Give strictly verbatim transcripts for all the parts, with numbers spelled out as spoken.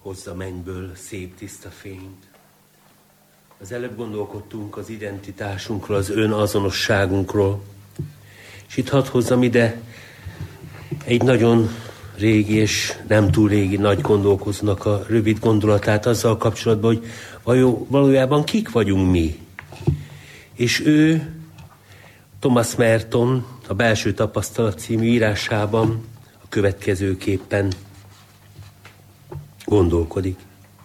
hozza mennyből szép tiszta fényt. Az előbb gondolkodtunk az identitásunkról, az önazonosságunkról, és itt hadd hozzam ide egy nagyon régi és nem túl régi nagy gondolkozónak a rövid gondolatát azzal kapcsolatban, hogy vajon, valójában kik vagyunk mi. És ő, Thomas Merton, a Belső Tapasztalat című írásában a következőképpen gondolkodik.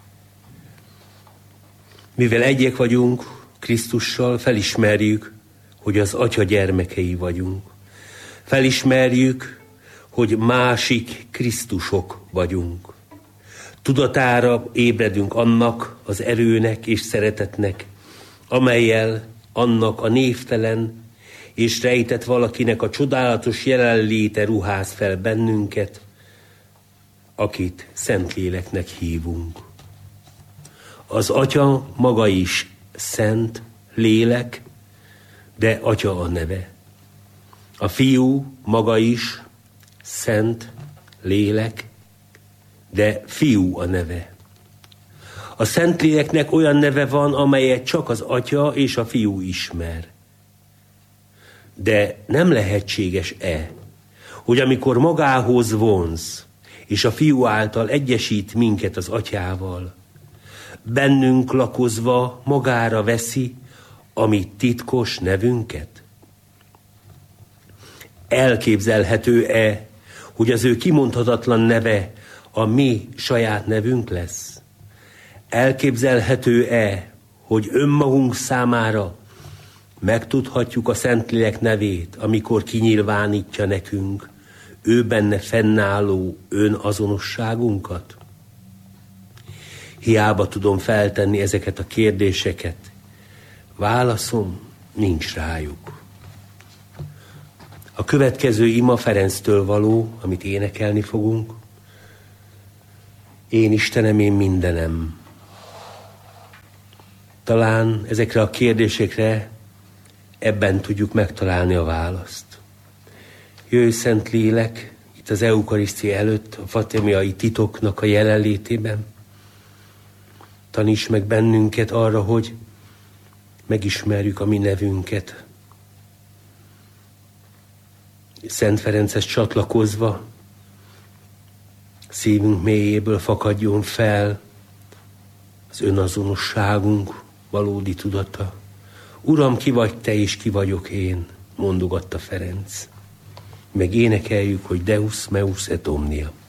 Mivel egyek vagyunk Krisztussal, felismerjük, hogy az Atya gyermekei vagyunk. Felismerjük, hogy másik Krisztusok vagyunk. Tudatára ébredünk annak az erőnek és szeretetnek, amellyel annak a névtelen és rejtett valakinek a csodálatos jelenléte ruház fel bennünket, akit Szentléleknek hívunk. Az Atya maga is szent lélek, de Atya a neve. A Fiú maga is szent lélek, de Fiú a neve. A Szentléleknek olyan neve van, amelyet csak az Atya és a Fiú ismer. De nem lehetséges-e, hogy amikor magához vonz, és a Fiú által egyesít minket az Atyával, bennünk lakozva magára veszi a mi titkos nevünket? Elképzelhető-e, hogy az ő kimondhatatlan neve a mi saját nevünk lesz? Elképzelhető-e, hogy önmagunk számára megtudhatjuk a Szentlélek nevét, amikor kinyilvánítja nekünk ő benne fennálló önazonosságunkat? Hiába tudom feltenni ezeket a kérdéseket. Válaszom nincs rájuk. A következő ima Ferenctől való, amit énekelni fogunk. Én Istenem, én mindenem. Talán ezekre a kérdésekre ebben tudjuk megtalálni a választ. Jöjj, Szentlélek, itt az eukarisztia előtt, a fatémiai titoknak a jelenlétében. Taníts meg bennünket arra, hogy megismerjük a mi nevünket. Szent Ferenchez csatlakozva szívünk mélyéből fakadjon fel az önazonosságunk valódi tudata. Uram, ki vagy te, és ki vagyok én, mondogatta Ferenc. Meg énekeljük, hogy Deus meus et omnia.